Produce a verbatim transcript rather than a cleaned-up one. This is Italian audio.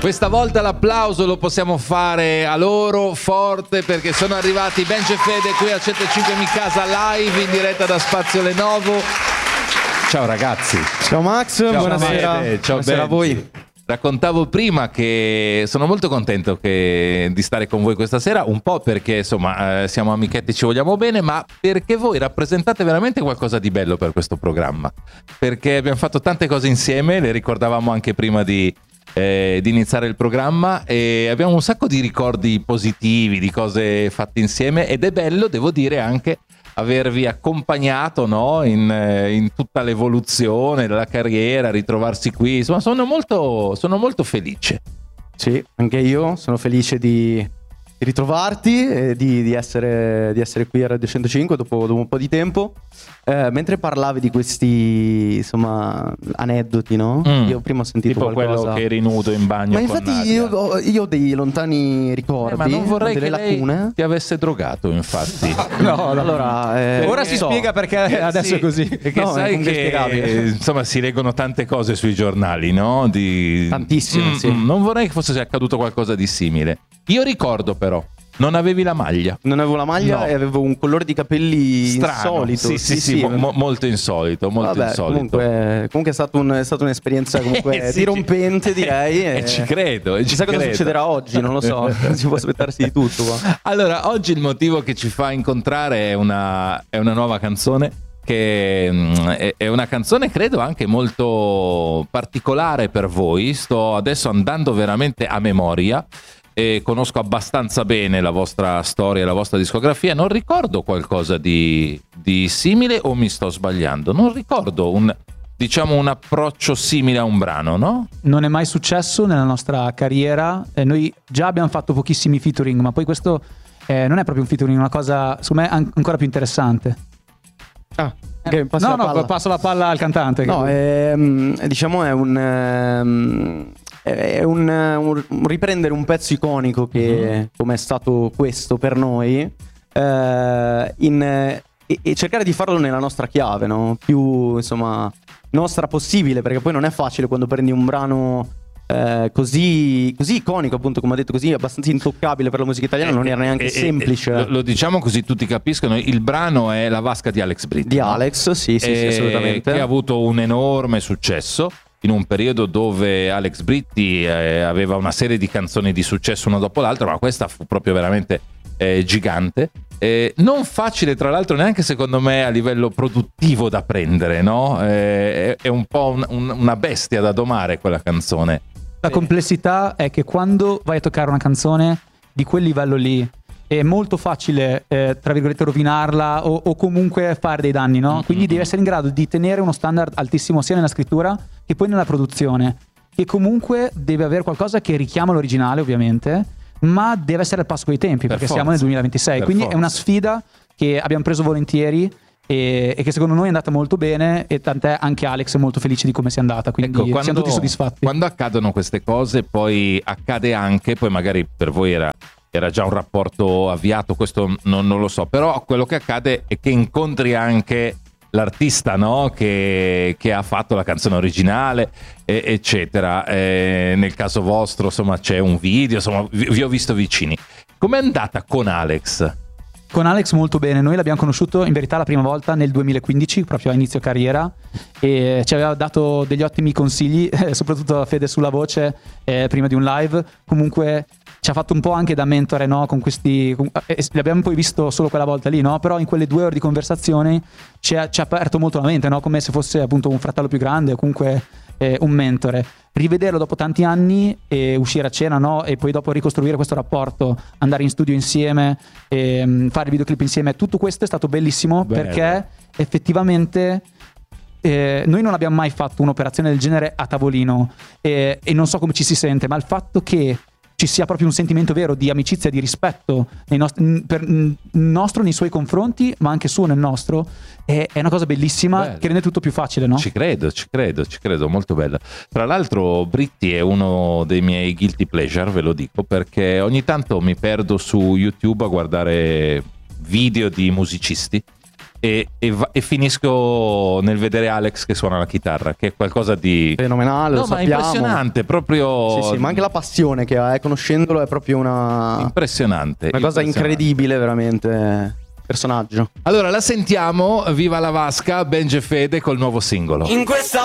Questa volta l'applauso lo possiamo fare a loro forte, perché sono arrivati Benji e Fede qui a centocinque Mi Casa live in diretta da Spazio Lenovo. Ciao ragazzi. Ciao Max, ciao buonasera. Fede, ciao buonasera a voi. Raccontavo prima che sono molto contento che, di stare con voi questa sera, un po' perché insomma eh, siamo amichetti, ci vogliamo bene, ma perché voi rappresentate veramente qualcosa di bello per questo programma, perché abbiamo fatto tante cose insieme, le ricordavamo anche prima di, eh, di iniziare il programma, e abbiamo un sacco di ricordi positivi, di cose fatte insieme, ed è bello, devo dire, anche avervi accompagnato, no? in, in tutta l'evoluzione della carriera, ritrovarsi qui, insomma sono molto, sono molto felice. Sì, anche io sono felice di, di ritrovarti e di, di, essere, di essere qui a Radio centocinque dopo, dopo un po' di tempo. Eh, mentre parlavi di questi insomma aneddoti, no? Mm. Io prima ho sentito tipo qualcosa. quello che eri nudo in bagno. Ma infatti con io ho, io ho dei lontani ricordi, eh, ma non vorrei delle che lacune. lei ti avesse drogato, infatti. No, no, allora eh, ora si so. spiega perché Eh, adesso sì, è così. Perché No, sai è che inspiegabile. insomma si leggono tante cose sui giornali, no? Di... Tantissime, Mm, sì. mm, non vorrei che fosse accaduto qualcosa di simile. Io ricordo però, non avevi la maglia. Non avevo la maglia No. e avevo un colore di capelli Strano. insolito. Sì, sì, sì, mo- molto insolito, molto Vabbè, insolito. Comunque, comunque è, stato un, è stata un'esperienza comunque Eh, sì, dirompente, ci- direi. E ci credo. E ci Chissà cosa credo. succederà oggi, non lo so. Si può aspettarsi di tutto qua. Allora, oggi il motivo che ci fa incontrare è una, è una nuova canzone, che mm, è, è una canzone credo anche molto particolare per voi. Sto adesso andando veramente a memoria e conosco abbastanza bene la vostra storia, la vostra discografia. Non ricordo qualcosa di, di simile, o mi sto sbagliando? Non ricordo un, diciamo, un approccio simile a un brano, no? Non è mai successo nella nostra carriera. Eh, noi già abbiamo fatto pochissimi featuring, ma poi questo eh, non è proprio un featuring, è una cosa secondo me an- ancora più interessante. Ah, che passi no, la no, palla. passo la palla al cantante. No, ehm, diciamo è un, ehm, è un, un- un riprendere un pezzo iconico che Mhm. come è stato questo per noi, eh, in, e, e cercare di farlo nella nostra chiave, no? Più insomma nostra possibile, perché poi non è facile quando prendi un brano eh, così, così iconico, appunto, come ho detto, così abbastanza intoccabile per la musica italiana, non era neanche Eh, eh, semplice. eh, lo, lo diciamo così tutti capiscono, il brano è La vasca di Alex Britti. Di no? Alex, sì, sì, sì, Eh, assolutamente. che ha avuto un enorme successo in un periodo dove Alex Britti eh, aveva una serie di canzoni di successo una dopo l'altra, ma questa fu proprio veramente eh, gigante. Eh, non facile, tra l'altro, neanche secondo me a livello produttivo da prendere, no? Eh, è, è un po' un- un- una bestia da domare quella canzone. La complessità è che quando vai a toccare una canzone di quel livello lì è molto facile, eh, tra virgolette, rovinarla o, o comunque fare dei danni, no? Quindi devi essere in grado di tenere uno standard altissimo sia nella scrittura che poi nella produzione, che comunque deve avere qualcosa che richiama l'originale, ovviamente, ma deve essere al passo coi tempi, Per perché forza. siamo nel duemilaventisei. Per Quindi forza. è una sfida che abbiamo preso volentieri e, e che secondo noi è andata molto bene, e tant'è anche Alex è molto felice di come sia andata, quindi Ecco, siamo tutti soddisfatti. Quando accadono queste cose, poi accade anche, poi magari per voi era, era già un rapporto avviato, questo non, non lo so, però quello che accade è che incontri anche l'artista, no? che, che ha fatto la canzone originale, e, eccetera. Eh, nel caso vostro, insomma, c'è un video, insomma, vi, vi ho visto vicini. Com'è andata con Alex? Con Alex molto bene, noi l'abbiamo conosciuto in verità la prima volta nel duemilaquindici, proprio a inizio carriera, e ci aveva dato degli ottimi consigli, eh, soprattutto a Fede sulla voce, eh, prima di un live. Comunque ci ha fatto un po' anche da mentore, no? Con questi, con, eh, l'abbiamo poi visto solo quella volta lì, no? Però in quelle due ore di conversazione ci ha, ci ha aperto molto la mente, no? Come se fosse appunto un fratello più grande o comunque eh, un mentore. Rivederlo dopo tanti anni e uscire a cena, no? E poi dopo ricostruire questo rapporto, andare in studio insieme, e, um, fare il videoclip insieme, tutto questo è stato bellissimo. Bello. Perché effettivamente eh, noi non abbiamo mai fatto un'operazione del genere a tavolino, eh, e non so come ci si sente, ma il fatto che ci sia proprio un sentimento vero di amicizia e di rispetto nei nostri, per, nostro nei suoi confronti, ma anche suo nel nostro, è, è una cosa bellissima. Bello. Che rende tutto più facile, no? Ci credo, ci credo, ci credo, molto bella. Tra l'altro Britti è uno dei miei guilty pleasure, ve lo dico, perché ogni tanto mi perdo su YouTube a guardare video di musicisti e, e, va- e finisco nel vedere Alex che suona la chitarra, che è qualcosa di Fenomenale, no, lo ma sappiamo. impressionante, proprio Sì, sì, ma anche la passione che ha, eh, conoscendolo è proprio una, impressionante. una cosa impressionante. incredibile, veramente. Personaggio. Allora la sentiamo, viva la Vasca, Benji e Fede col nuovo singolo. In questa